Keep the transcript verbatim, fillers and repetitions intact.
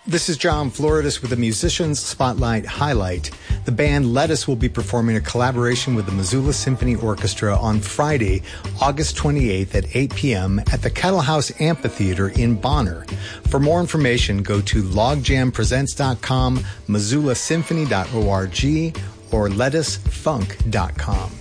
This is John Floridis with the Musicians Spotlight Highlight. The band Lettuce will be performing a collaboration with the Missoula Symphony Orchestra on Friday, August twenty-eighth at eight p.m. at the Kettle House Amphitheater in Bonner. For more information, go to log jam presents dot com, missoula symphony dot org, or lettuce funk dot com.